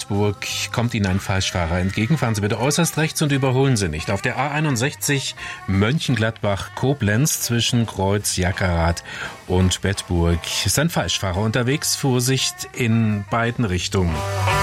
Bedburg kommt Ihnen ein Falschfahrer entgegen. Fahren Sie bitte äußerst rechts und überholen Sie nicht. Auf der A61 Mönchengladbach-Koblenz zwischen Kreuz, Jackerath und Bedburg ist ein Falschfahrer unterwegs. Vorsicht in beiden Richtungen.